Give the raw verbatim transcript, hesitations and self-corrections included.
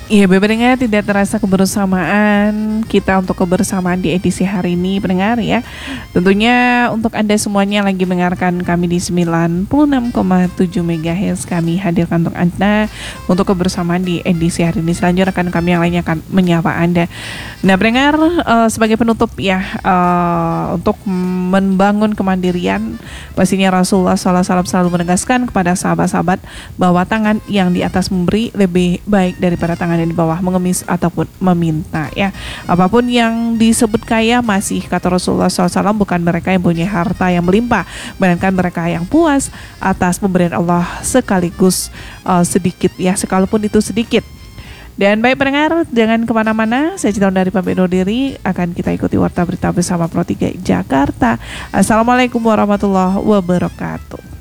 Iya, pendengar, tidak terasa kebersamaan kita untuk kebersamaan di edisi hari ini, pendengar ya. Tentunya untuk Anda semuanya lagi mendengarkan kami di sembilan puluh enam koma tujuh megahertz, kami hadirkan untuk Anda untuk kebersamaan di edisi hari ini. Selanjutnya rekan kami yang lainnya akan menyapa Anda. Nah, pendengar, uh, sebagai penutup ya, uh, untuk membangun kemandirian, pastinya Rasulullah shallallahu alaihi wasallam selalu menegaskan kepada sahabat-sahabat bahwa tangan yang di atas memberi lebih baik daripada tangan yang di bawah mengemis ataupun meminta ya. Apapun yang disebut kaya, masih kata Rasulullah shallallahu alaihi wasallam, bukan mereka yang punya harta yang melimpah, melainkan mereka yang puas atas pemberian Allah sekaligus uh, sedikit ya, sekalipun itu sedikit. Dan baik pendengar, jangan kemana-mana. Saya Cita dari pamit undur diri. Akan kita ikuti warta berita bersama Pro tiga Jakarta. Assalamualaikum warahmatullahi wabarakatuh.